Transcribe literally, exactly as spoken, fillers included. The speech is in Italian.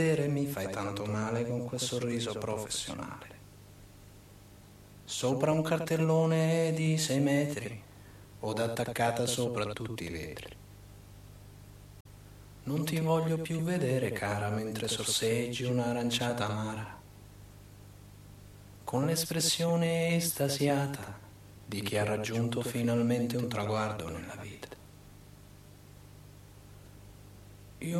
Mi fai tanto male con quel sorriso professionale. Sopra un cartellone di sei metri, od attaccata sopra tutti i vetri. Non ti voglio più vedere, cara, mentre sorseggi un'aranciata amara, con l'espressione estasiata di chi ha raggiunto finalmente un traguardo nella vita.